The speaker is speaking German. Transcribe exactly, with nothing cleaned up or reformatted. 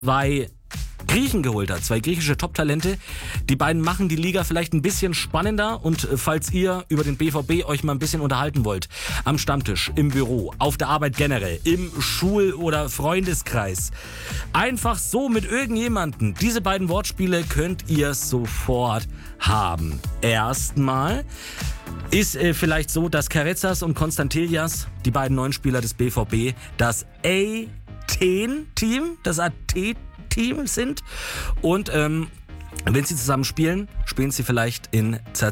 zwei Griechen geholt hat, zwei griechische Top-Talente. Die beiden machen die Liga vielleicht ein bisschen spannender und falls ihr über den B V B euch mal ein bisschen unterhalten wollt, am Stammtisch, im Büro, auf der Arbeit generell, im Schul- oder Freundeskreis, einfach so mit irgendjemandem, diese beiden Wortspiele könnt ihr sofort haben. Erstmal ist äh, vielleicht so, dass Carezas und Konstantelias, die beiden neuen Spieler des B V B, das A-Team, das A T-Team sind und ähm, wenn sie zusammen spielen, spielen sie vielleicht in